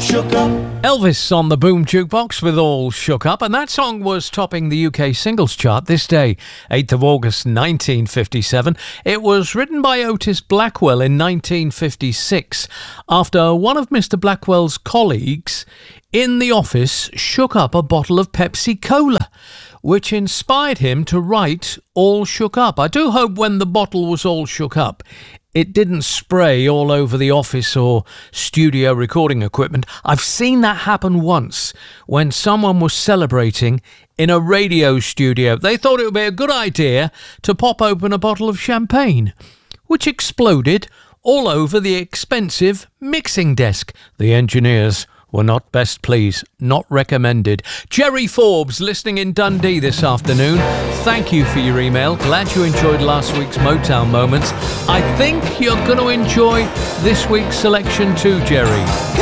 shook up. Elvis on the Boom Jukebox with All Shook Up, and that song was topping the UK singles chart this day, 8th of August 1957. It was written by Otis Blackwell in 1956 after one of Mr. Blackwell's colleagues in the office shook up a bottle of Pepsi Cola, which inspired him to write All Shook Up. I do hope when the bottle was all shook up, it didn't spray all over the office or studio recording equipment. I've seen that happen once when someone was celebrating in a radio studio. They thought it would be a good idea to pop open a bottle of champagne, which exploded all over the expensive mixing desk. The engineers were not best pleased, not recommended. Jerry Forbes listening in Dundee this afternoon. Thank you for your email. Glad you enjoyed last week's Motown moments. I think you're going to enjoy this week's selection too, Jerry.